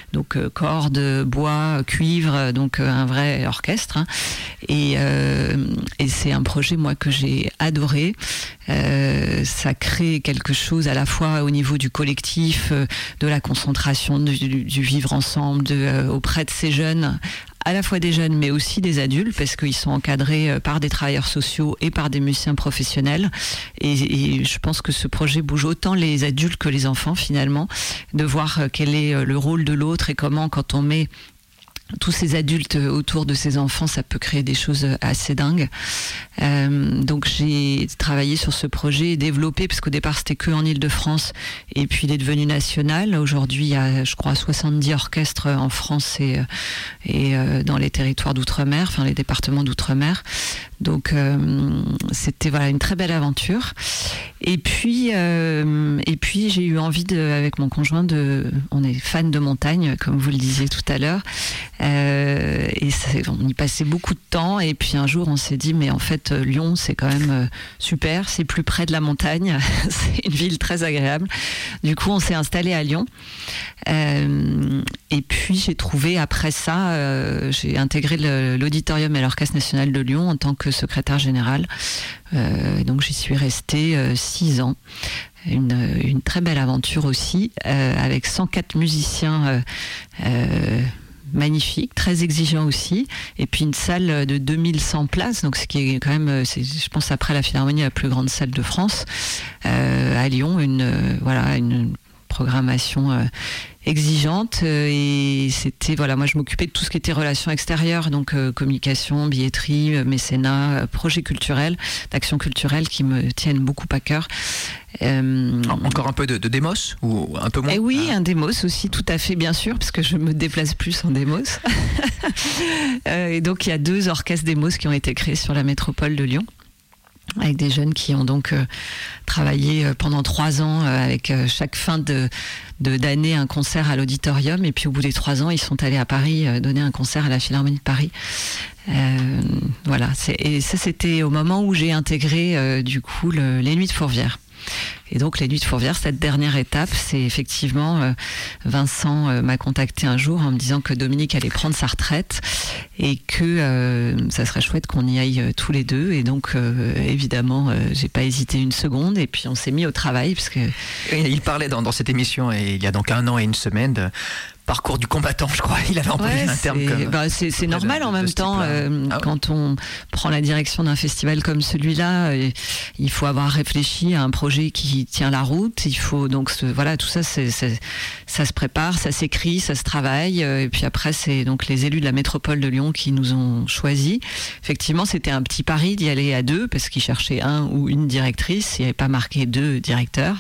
donc cordes, bois, cuivre, donc un vrai orchestre. Hein. Et c'est un projet moi que j'ai adoré. Ça crée quelque chose à la fois au niveau du collectif, de la concentration, du vivre ensemble, auprès de ces jeunes, à la fois des jeunes mais aussi des adultes, parce qu'ils sont encadrés par des travailleurs sociaux et par des musiciens professionnels. Et je pense que ce projet bouge autant les adultes que les enfants finalement, de voir quel est le rôle de l'autre et comment, quand on met tous ces adultes autour de ces enfants, ça peut créer des choses assez dingues. Donc j'ai travaillé sur ce projet et développé, parce qu'au départ c'était que en Île-de-France, et puis il est devenu national. Aujourd'hui il y a, je crois, 70 orchestres en France et dans les territoires d'outre-mer, enfin les départements d'outre-mer. Donc c'était voilà une très belle aventure. Et puis j'ai eu envie avec mon conjoint on est fan de montagne, comme vous le disiez tout à l'heure. Et on y passait beaucoup de temps, et puis un jour on s'est dit mais en fait Lyon c'est quand même super, c'est plus près de la montagne, c'est une ville très agréable. Du coup on s'est installé à Lyon, et puis j'ai trouvé après ça, j'ai intégré l'auditorium et l'Orchestre national de Lyon en tant que secrétaire général. Donc j'y suis restée 6 ans. Une très belle aventure aussi, avec 104 musiciens magnifique, très exigeant aussi, et puis une salle de 2100 places, donc ce qui est quand même, je pense après la Philharmonie, la plus grande salle de France, à Lyon, une programmation exigeante, et c'était moi je m'occupais de tout ce qui était relations extérieures, donc communication, billetterie, mécénat, projets culturels, d'actions culturelles qui me tiennent beaucoup à cœur. Encore un peu de démos ou un peu moins? Oui, un démos aussi, tout à fait, bien sûr, parce que je me déplace plus en démos. Et donc il y a 2 orchestres démos qui ont été créés sur la métropole de Lyon, avec des jeunes qui ont donc travaillé pendant 3 ans, avec chaque fin d'année un concert à l'auditorium, et puis au bout des 3 ans ils sont allés à Paris donner un concert à la Philharmonie de Paris. Et ça c'était au moment où j'ai intégré du coup les Nuits de Fourvière. Et donc les Nuits de Fourvière, cette dernière étape, c'est effectivement Vincent m'a contacté un jour en me disant que Dominique allait prendre sa retraite et que ça serait chouette qu'on y aille tous les deux. Et donc évidemment j'ai pas hésité une seconde, et puis on s'est mis au travail, parce que il parlait dans cette émission, et il y a donc 1 an et 1 semaine, de parcours du combattant, je crois. Il avait employé un terme comme... c'est normal en même temps. Quand on prend la direction d'un festival comme celui-là, il faut avoir réfléchi à un projet qui tient la route. Il faut donc tout ça, ça se prépare, ça s'écrit, ça se travaille. Et puis après, c'est donc les élus de la métropole de Lyon qui nous ont choisis. Effectivement, c'était un petit pari d'y aller à 2, parce qu'ils cherchaient un ou une directrice. Il n'y avait pas marqué 2 directeurs.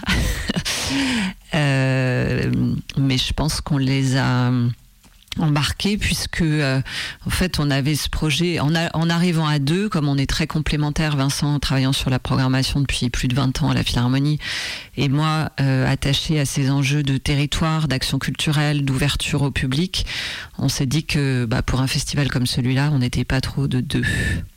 Mais je pense qu'on les a embarqués, puisque en fait on avait ce projet en arrivant à 2, comme on est très complémentaires, Vincent travaillant sur la programmation depuis plus de 20 ans à la Philharmonie, et moi attachée à ces enjeux de territoire, d'action culturelle, d'ouverture au public. On s'est dit que pour un festival comme celui-là, on n'était pas trop de 2.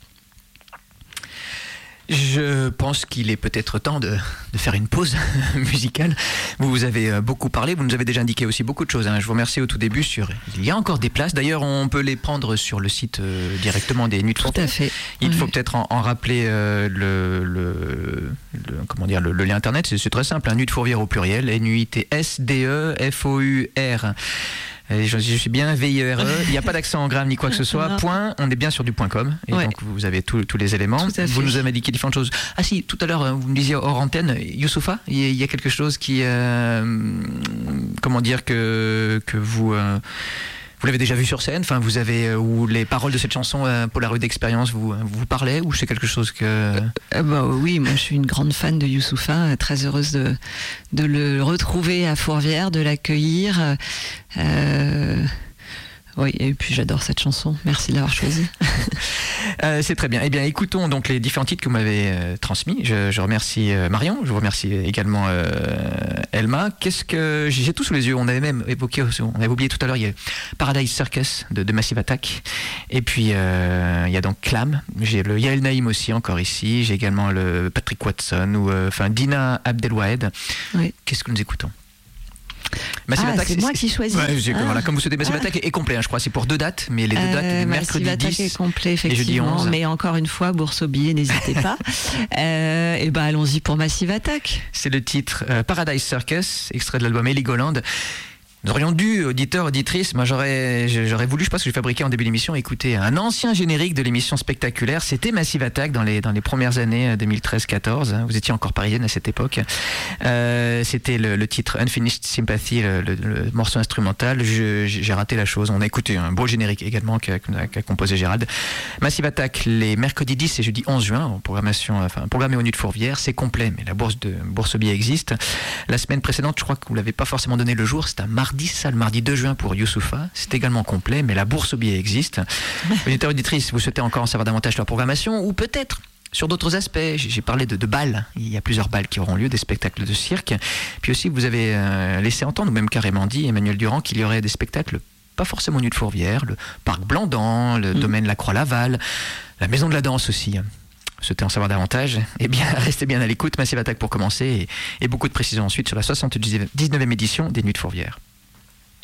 Je pense qu'il est peut-être temps de faire une pause musicale. Vous avez beaucoup parlé, vous nous avez déjà indiqué aussi beaucoup de choses. Je vous remercie au tout début il y a encore des places. D'ailleurs, on peut les prendre sur le site directement des Nuits de Fourvière. Tout à fait. Il faut peut-être en rappeler le lien internet. C'est très simple, Nuits de Fourvière au pluriel, NUITSDEFOUR. Je suis bien, VIERE, il n'y a pas d'accent en grave ni quoi que ce soit, point, on est bien sur du .com, et donc vous avez tous les éléments. Vous nous avez indiqué différentes choses. Ah si, tout à l'heure, vous me disiez hors antenne, Youssoupha, il y a quelque chose qui, que vous l'avez déjà vu sur scène, vous avez, où les paroles de cette chanson, Polaroid d'expérience, vous parlaient, ou c'est quelque chose que... Oui, moi je suis une grande fan de Youssoupha, très heureuse de le retrouver à Fourvière, de l'accueillir. Oui, et puis j'adore cette chanson. Merci de l'avoir choisie. C'est très bien. Eh bien, écoutons donc les différents titres que vous m'avez transmis. Je remercie Marion, je vous remercie également Elma. Qu'est-ce que j'ai tout sous les yeux? On avait même évoqué, on avait oublié tout à l'heure, il y a Paradise Circus de Massive Attack. Et puis il y a donc Clam. J'ai le Yael Naïm aussi encore ici. J'ai également le Patrick Watson ou Dina Abdelwahed. Oui. Qu'est-ce que nous écoutons? Massive Attack, c'est moi qui choisis. Voilà, comme vous souhaitez, Massive Attack est complet, je crois. C'est pour 2 dates, mais les 2 dates, mercredi 10 Massive Attack est complet, effectivement, et jeudi 11. Mais encore une fois, bourse aux billets, n'hésitez pas. Et allons-y pour Massive Attack. C'est le titre Paradise Circus, extrait de l'album Heligoland. Nous aurions dû, auditeurs, auditrices, moi j'aurais voulu, je pense que j'ai fabriqué en début d'émission, écouter un ancien générique de l'émission Spectaculaire. C'était Massive Attack dans les premières années 2013-14. Vous étiez encore parisienne à cette époque. C'était le titre Unfinished Sympathy, le morceau instrumental. J'ai raté la chose. On a écouté un beau générique également qu'a composé Gérald. Massive Attack les mercredis 10 et jeudi 11 juin, en programmé au Nuit de Fourvière. C'est complet, mais la bourse au billet existe. La semaine précédente, je crois que vous l'avez pas forcément donné le jour. C'est un mardi, le mardi 2 juin pour Youssoupha. C'est également complet, mais la bourse au billet existe. Auditeurs, auditrices, vous souhaitez encore en savoir davantage sur la programmation ou peut-être sur d'autres aspects. J'ai parlé de balles. Il y a plusieurs balles qui auront lieu, des spectacles de cirque. Puis aussi, vous avez laissé entendre, ou même carrément dit, Emmanuel Durand, qu'il y aurait des spectacles pas forcément au Nuit de Fourvière, le parc Blandan, le domaine La Croix-Laval, la Maison de la Danse aussi. Souhaitez en savoir davantage, eh bien, restez bien à l'écoute. Massive Attack pour commencer et beaucoup de précisions ensuite sur la 79e édition des Nuits de Fourvière.